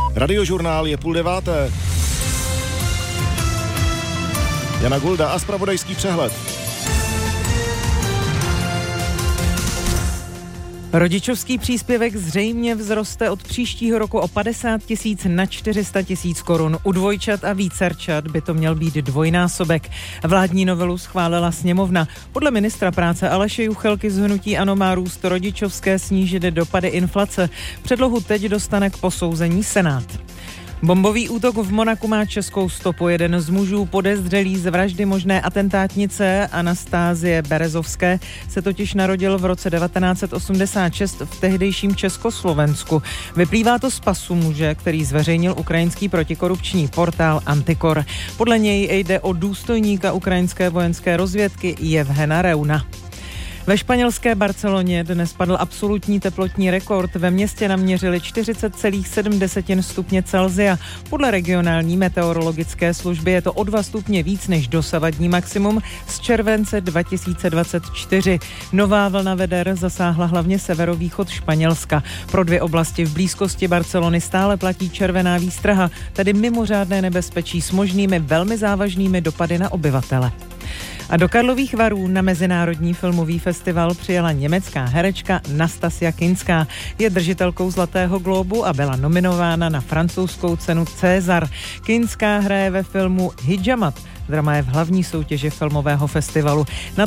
Radiožurnál je 8:30. Jana Gulda a zpravodajský přehled. Rodičovský příspěvek zřejmě vzroste od příštího roku o 50 000 na 400 000 korun. U dvojčat a vícerčat by to měl být dvojnásobek. Vládní novelu schválila sněmovna. Podle ministra práce Aleše Juchelky z hnutí ANO má růst rodičovské snížit dopady inflace. Předlohu teď dostane k posouzení Senát. Bombový útok v Monaku má českou stopu. Jeden z mužů podezřelý z vraždy možné atentátnice Anastázie Berezovské se totiž narodil v roce 1986 v tehdejším Československu. Vyplývá to z pasu muže, který zveřejnil ukrajinský protikorupční portál Antikor. Podle něj jde o důstojníka ukrajinské vojenské rozvědky Jevhena Reuna. Ve španělské Barceloně dnes padl absolutní teplotní rekord. Ve městě naměřili 40,7 stupně Celsia. Podle regionální meteorologické služby je to o 2 stupně víc než dosavadní maximum z července 2024. Nová vlna veder zasáhla hlavně severovýchod Španělska. Pro 2 oblasti v blízkosti Barcelony stále platí červená výstraha, tedy mimořádné nebezpečí s možnými velmi závažnými dopady na obyvatele. A do Karlových Varů na Mezinárodní filmový festival přijela německá herečka Nastasia Kinská. Je držitelkou Zlatého glóbu a byla nominována na francouzskou cenu César. Kinská hraje ve filmu Hidžamat. Drama je v hlavní soutěži filmového festivalu. Na